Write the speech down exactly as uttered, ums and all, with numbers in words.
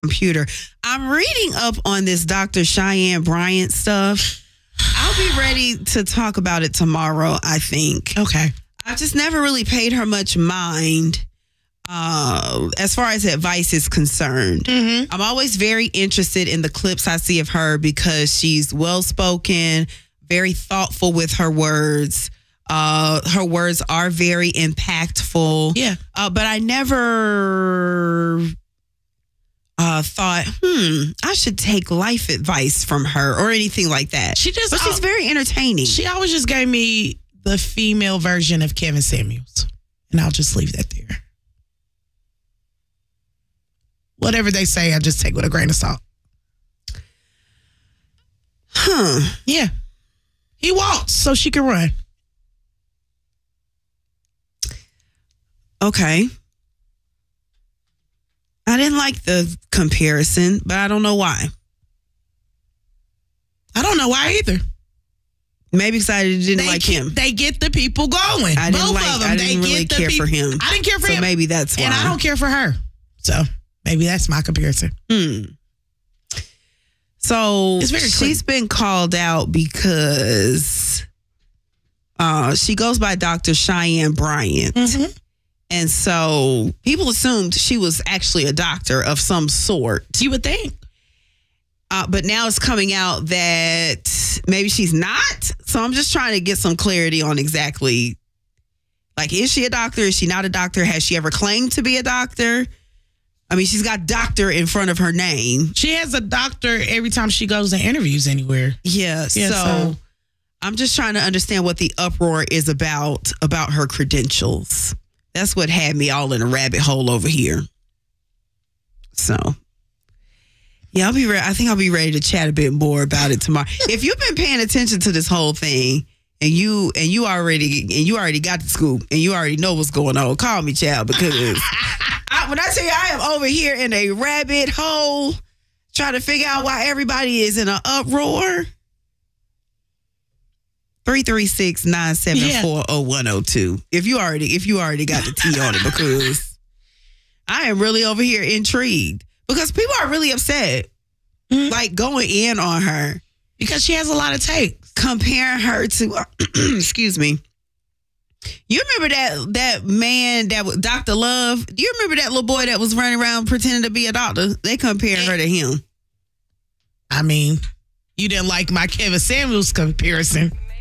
computer. I'm reading up on this Doctor Cheyenne Bryant stuff. I'll be ready to talk about it tomorrow, I think. Okay. I've just never really paid her much mind uh, as far as advice is concerned. Mm-hmm. I'm always very interested in the clips I see of her because she's well-spoken, very thoughtful with her words. Uh, her words are very impactful. Yeah. Uh, but I never uh, thought, hmm, I should take life advice from her or anything like that. She just, but she's very entertaining. She always just gave me the female version of Kevin Samuels. And I'll just leave that there. Whatever they say, I just take with a grain of salt. Huh. Yeah. He walks so she can run. Okay. I didn't like the comparison, but I don't know why. I don't know why either. Maybe because I didn't they like keep, him. They get the people going. I didn't Both like. of them. I didn't they really get the care peop- for him. I didn't care for so him. So maybe that's why. And I don't care for her. So maybe that's my comparison. Hmm. So it's very she's been called out because uh, she goes by Doctor Cheyenne Bryant. Mm-hmm. And so people assumed she was actually a doctor of some sort. You would think. Uh, but now it's coming out that maybe she's not. So I'm just trying to get some clarity on exactly, like, is she a doctor? Is she not a doctor? Has she ever claimed to be a doctor? I mean, she's got doctor in front of her name. She has a doctor every time she goes to interviews anywhere. Yeah, yeah so, so I'm just trying to understand what the uproar is about, about her credentials. That's what had me all in a rabbit hole over here. So, yeah, I'll be ready. I think I'll be ready to chat a bit more about it tomorrow. If you've been paying attention to this whole thing and you and you already and you already got the scoop and you already know what's going on, call me, child, because I, when I tell you I am over here in a rabbit hole trying to figure out why everybody is in an uproar. three three six, nine seven four, oh one oh two. If you already if you already got the tea on it, because I am really over here intrigued. Because people are really upset. Mm-hmm. Like going in on her. Because she has a lot of takes. Comparing her to uh, excuse me. You remember that that man that was Doctor Love? Do you remember that little boy that was running around pretending to be a doctor? They compared her to him. I mean, you didn't like my Kevin Samuels comparison.